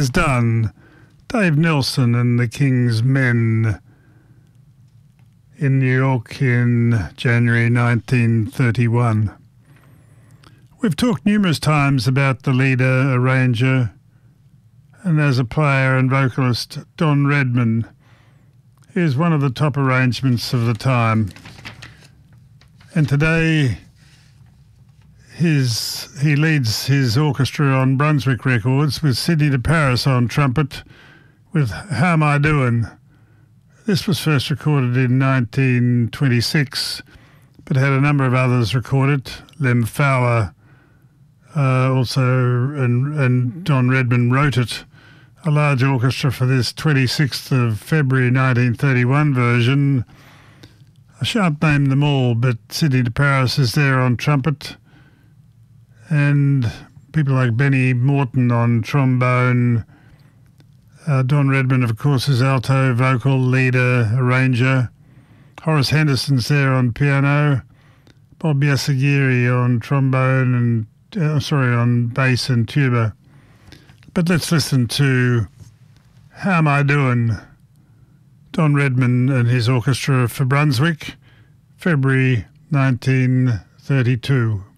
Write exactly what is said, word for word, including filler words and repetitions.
is done. Dave Nelson and the King's Men in New York in January nineteen thirty-one. We've talked numerous times about the leader, arranger, and as a player and vocalist, Don Redman. He is one of the top arrangements of the time. And today his he leads his orchestra on Brunswick Records with Sidney DeParis on trumpet with How Am I Doin'? This was first recorded in nineteen twenty-six, but had a number of others recorded. Lem Fowler uh, also, and, and Don Redman wrote it. A large orchestra for this twenty-sixth of February nineteen thirty-one version. I shan't name them all, but Sidney DeParis is there on trumpet, and people like Benny Morton on trombone. Uh, Don Redman, of course, is alto, vocal, leader, arranger. Horace Henderson's there on piano. Bob Yasagiri on trombone and, uh, sorry, on bass and tuba. But let's listen to How Am I Doin'? Don Redman and his orchestra for Brunswick, February nineteen thirty-two.